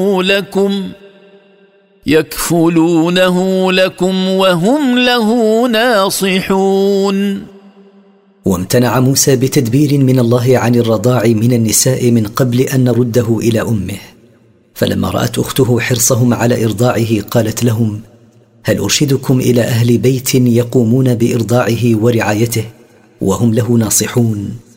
يكفلونه لكم وهم له ناصحون. وامتنع موسى بتدبير من الله عن الرضاع من النساء من قبل أن نرده إلى أمه، فلما رأت أخته حرصهم على إرضاعه قالت لهم: هل أرشدكم إلى أهل بيت يقومون بإرضاعه ورعايته وهم له ناصحون؟